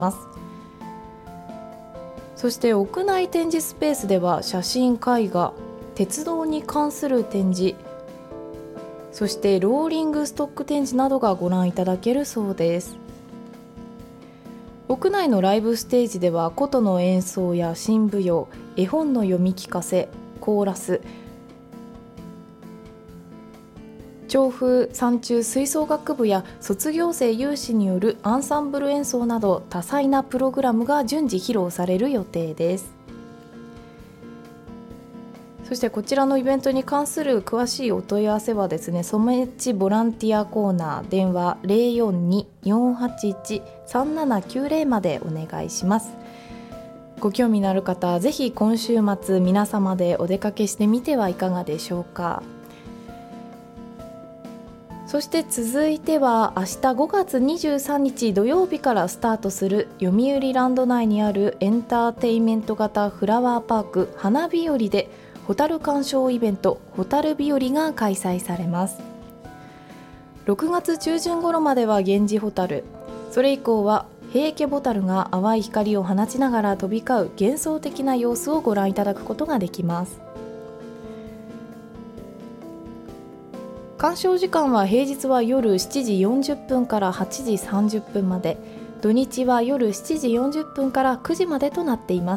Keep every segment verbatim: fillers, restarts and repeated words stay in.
ます。そして屋内展示スペースでは写真、絵画、鉄道に関する展示、そしてローリングストック展示などがご覧いただけるそうです。屋内のライブステージでは琴の演奏や新舞踊、絵本の読み聞かせ、コーラス、調布山中吹奏楽部や卒業生有志によるアンサンブル演奏など多彩なプログラムが順次披露される予定です。そしてこちらのイベントに関する詳しいお問い合わせはですね、染地ボランティアコーナー電話 ゼロよんに よんはちいち さんななきゅうゼロ までお願いします。ご興味のある方はぜひ今週末皆様でお出かけしてみてはいかがでしょうか。そして続いては明日ごがつにじゅうさんにち土曜日からスタートする読売ランド内にあるエンターテインメント型フラワーパーク花日和でホタル鑑賞イベントホタル日和が開催されます。ろくがつちゅうじゅん頃まではゲンジホタル、それ以降はヘイケボタルが淡い光を放ちながら飛び交う幻想的な様子をご覧いただくことができます。鑑賞時間は平日は夜しちじよんじゅっぷんからはちじさんじゅっぷんまで、土日は夜しちじよんじゅっぷんからくじまでとなっています。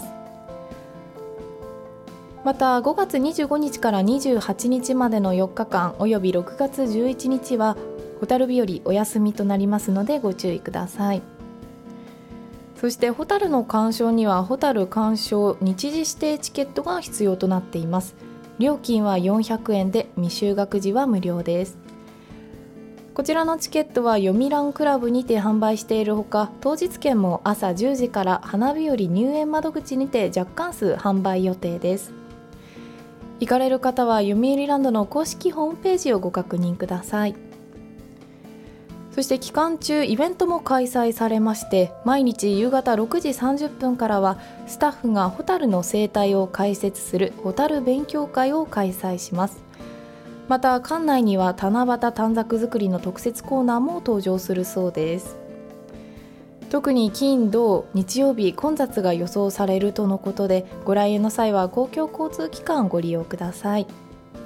またごがつにじゅうごにちからにじゅうはちにちまでのよっかかんおよびろくがつじゅういちにちはホタル日和お休みとなりますのでご注意ください。そしてホタルの鑑賞にはホタル鑑賞日時指定チケットが必要となっています。料金はよんひゃくえんで未就学時は無料です。こちらのチケットは読みランクラブにて販売しているほか、当日券も朝じゅうじから花日和入園窓口にて若干数販売予定です。行かれる方は読売ランドの公式ホームページをご確認ください。そして期間中イベントも開催されまして、毎日夕方ろくじさんじゅっぷんからはスタッフがホタルの生態を解説するホタル勉強会を開催します。また館内には七夕短冊作りの特設コーナーも登場するそうです。特に金土日曜日混雑が予想されるとのことで、ご来園の際は公共交通機関をご利用ください。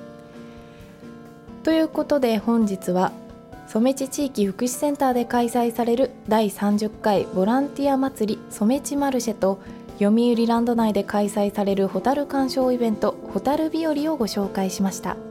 ということで本日は染地地域福祉センターで開催されるだいさんじゅっかいボランティア祭り染地マルシェと読売ランド内で開催されるホタル鑑賞イベントホタル日和をご紹介しました。